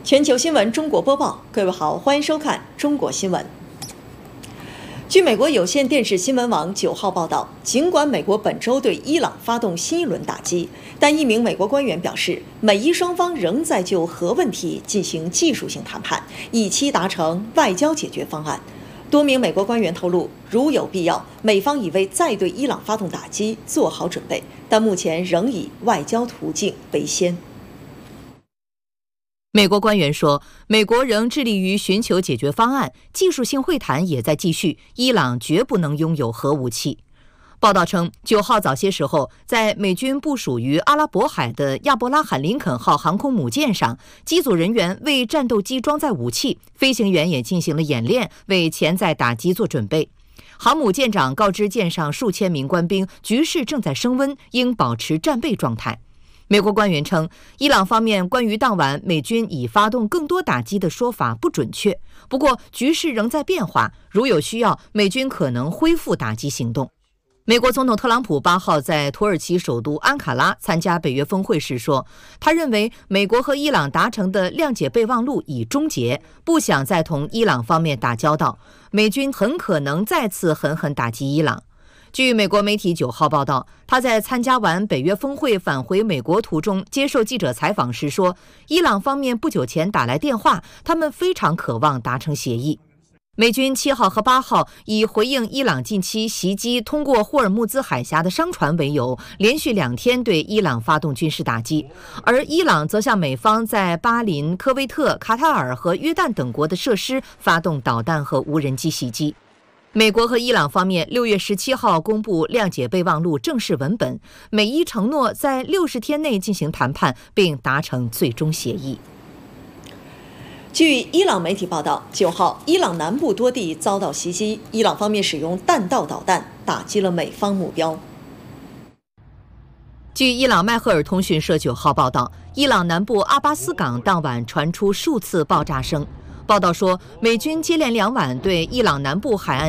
全球新闻中国播报，各位好，欢迎收看中国新闻。据美国有线电视新闻网9号报道，尽管美国本周对伊朗发动新一轮打击，但一名美国官员表示，美伊双方仍在就核问题进行技术性谈判，以期达成外交解决方案。多名美国官员透露，如有必要，美方已为再对伊朗发动打击做好准备，但目前仍以外交途径为先。 美国官员说，美国仍致力于寻求解决方案，技术性会谈也在继续，伊朗绝不能拥有核武器。报道称，9号早些时候，在美军部署于阿拉伯海的亚伯拉罕·林肯号航空母舰上，机组人员为战斗机装载武器，飞行员也进行了演练，为潜在打击做准备。航母舰长告知舰上数千名官兵，局势正在升温，应保持战备状态。美国官员称，伊朗方面关于当晚美军已发动更多打击的说法不准确，不过局势仍在变化，如有需要，美军可能恢复打击行动。美国总统特朗普8号在土耳其首都安卡拉参加北约峰会时说，他认为美国和伊朗达成的谅解备忘录已终结，不想再同伊朗方面打交道，美军很可能再次狠狠打击伊朗。据美国媒体9号报道，他在参加完北约峰会返回美国途中接受记者采访时说，伊朗方面不久前打来电话，他们非常渴望达成协议。美军7号和8号以回应伊朗近期袭击通过霍尔木兹海峡的商船为由，连续2天对伊朗发动军事打击，而伊朗则向美方在巴林、科威特、卡塔尔和约旦等国的设施发动导弹和无人机袭击。美国和伊朗方面6月17号公布谅解备忘录正式文本，美伊承诺在60天内进行谈判，并达成最终协议。 据伊朗媒体报道，9号伊朗南部多地遭到袭击，伊朗方面使用弹道导弹打击了美方目标。 据伊朗迈赫尔通讯社9号报道，伊朗南部阿巴斯港当晚传出数次爆炸声。报道说，美军接连2晚对伊朗南部海岸